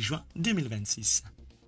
juin 2026.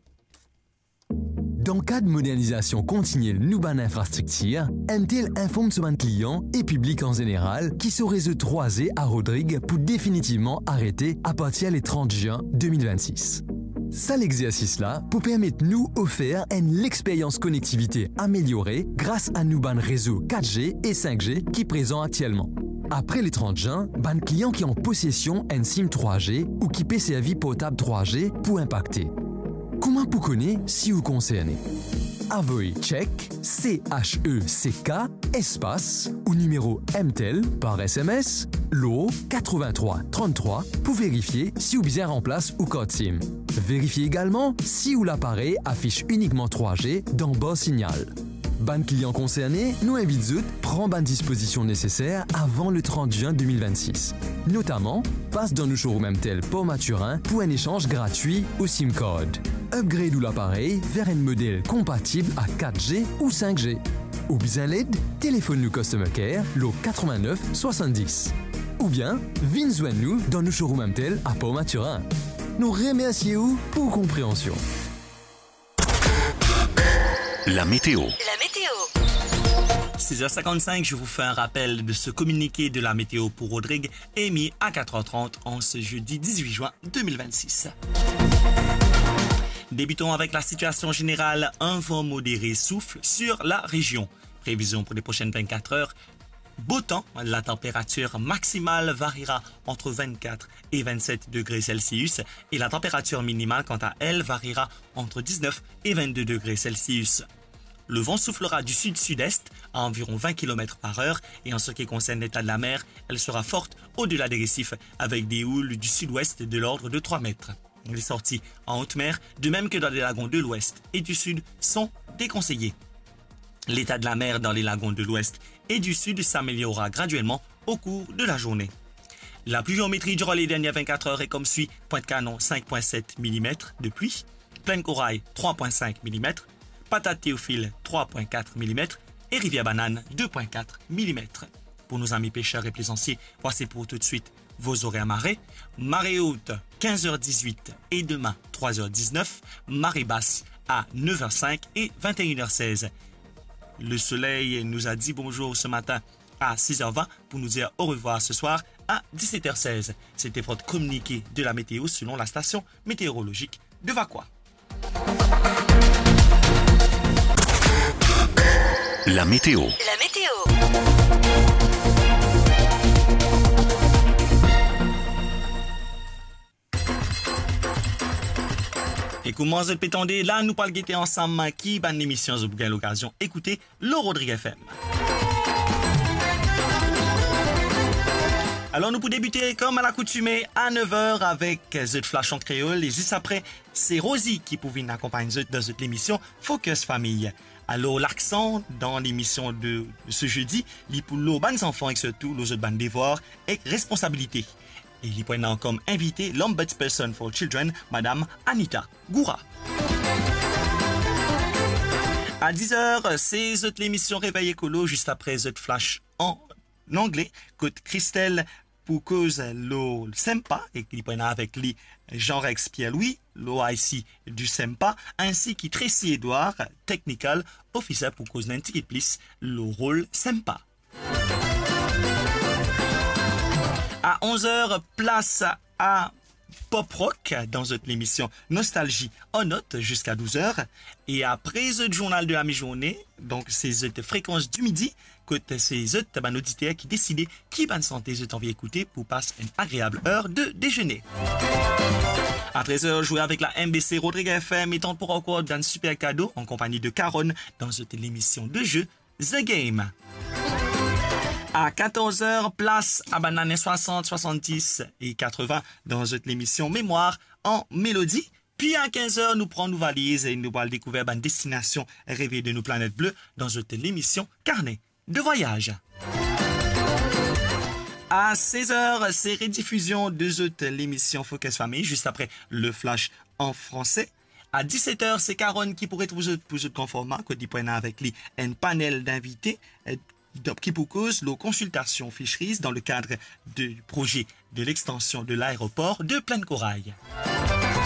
Dans le cadre de modernisation continue de nos infrastructures, MTL informe son client et public en général qui se réseau 3G à Rodrigue pour définitivement arrêter à partir du 30 juin 2026. Ça l'exercice-là pour permettre nous offrir l'expérience connectivité améliorée grâce à nos réseaux 4G et 5G qui présent actuellement. Après les 30 juin, ban clients qui ont en possession un SIM 3G ou qui peut servir portable 3G pour impacter. Comment vous connaissez si vous concernez? Envoyez check CHECK espace ou numéro MTEL par SMS LO 83 33 pour vérifier si vous bien en place ou code SIM. Vérifiez également si ou l'appareil affiche uniquement 3G dans bas signal. Ban client concerné, nous invitons à prendre les dispositions nécessaires avant le 30 juin 2026. Notamment, passe dans nos showrooms MTEL Port Maturin pour un échange gratuit au SIM card. Upgrade ou l'appareil vers un modèle compatible à 4G ou 5G. Ou bien l'aide, téléphone nous Customer Care, le 89 70. Ou bien, venez nous dans nos showrooms MTEL à Port Maturin. Nous remercions pour vos compréhension. La météo. 6h55, je vous fais un rappel de ce communiqué de la météo pour Rodrigue émis à 4h30 en ce jeudi 18 juin 2026. Débutons avec la situation générale. Un vent modéré souffle sur la région. Prévision pour les prochaines 24 heures. Beau temps, la température maximale variera entre 24 et 27 degrés Celsius et la température minimale, quant à elle, variera entre 19 et 22 degrés Celsius. Le vent soufflera du sud-sud-est à environ 20 km par heure et en ce qui concerne l'état de la mer, elle sera forte au-delà des récifs avec des houles du sud-ouest de l'ordre de 3 mètres. Les sorties en haute mer, de même que dans les lagons de l'ouest et du sud, sont déconseillées. L'état de la mer dans les lagons de l'ouest et du sud s'améliorera graduellement au cours de la journée. La pluviométrie durant les dernières 24 heures est comme suit: Pointe-Canon 5,7 mm de pluie, Plaine Corail 3,5 mm, Patate Théophile 3,4 mm et Rivière-Banane 2,4 mm. Pour nos amis pêcheurs et plaisanciers, voici pour tout de suite vos horaires marée. Marée haute 15h18 et demain 3h19, marée basse à 9h05 et 21h16. Le soleil nous a dit bonjour ce matin à 6h20 pour nous dire au revoir ce soir à 17h16. C'était votre communiqué de la météo selon la station météorologique de Vacquois. La météo. Et comment vous pétendez, là nous parlons guetter ensemble qui ban l'émission vous avez l'occasion écoutez le Rodrigue FM. Alors nous pour débuter comme à l'accoutumée à 9h avec The Flash en créole et juste après c'est Rosie qui pouvait nous accompagner dans cette émission Focus Famille. Alors l'accent dans l'émission de ce jeudi, il pour les bonnes enfants et surtout les autres bonnes devoirs et responsabilité. Et il prend comme invité l'Ombudsperson for Children, Madame Anita Goura. À 10h, c'est l'émission Réveil écolo juste après The Flash en anglais. Côte Christelle pour cause le SEMPA et qui prend avec lui Jean-Rex Pierre-Louis, l'OIC du SEMPA, ainsi que Tracy Edouard, Technical Officer pour cause d'un ticket plus le rôle SEMPA. À 11h, place à Pop Rock dans l'émission Nostalgie en note jusqu'à 12h. Et après le journal de la mi-journée, donc c'est cette fréquence du midi, côté ces autres auditeurs qui décident qui bonne santé vous envie d'écouter pour passer une agréable heure de déjeuner. À 13h, jouer avec la MBC Rodrigue FM et tente pour encore d'un super cadeau en compagnie de Caronne dans cette émission de jeu The Game. À 14h, place à Banane 60, 70 et 80 dans l'émission Mémoire en mélodie. Puis à 15h, nous prenons nos valises et nous allons découvrir une destination rêvée de nos planètes bleues dans l'émission Carnet de voyage. À 16h, c'est rediffusion de l'émission Focus Famille juste après le flash en français. À 17h, c'est Caronne qui pourrait vous conformer, qui prend avec lui un panel d'invités qui propose la consultation Fisheries dans le cadre du projet de l'extension de l'aéroport de Plaine Corail.